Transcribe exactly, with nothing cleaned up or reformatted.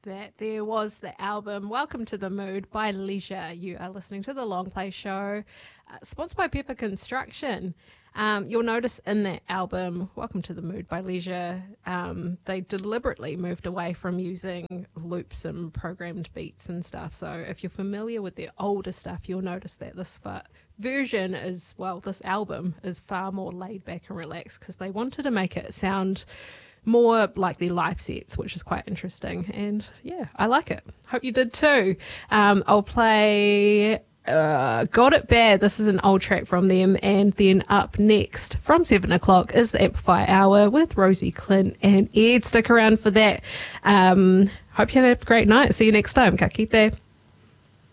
That there was the album Welcome to the Mood by Leisure. You are listening to the Long Play Show, uh, sponsored by Pepper Construction. Um, you'll notice in that album, Welcome to the Mood by Leisure, um, they deliberately moved away from using loops and programmed beats and stuff. So if you're familiar with their older stuff, you'll notice that this fa- version is, well, this album is far more laid back and relaxed because they wanted to make it sound more like their live sets, which is quite interesting. And yeah, I like it. Hope you did too. Um, I'll play uh, Got It Bad. This is an old track from them. And then up next from seven o'clock is the Amplify Hour with Rosie Clint and Ed. Stick around for that. Um, hope you have a great night. See you next time. Ka kite.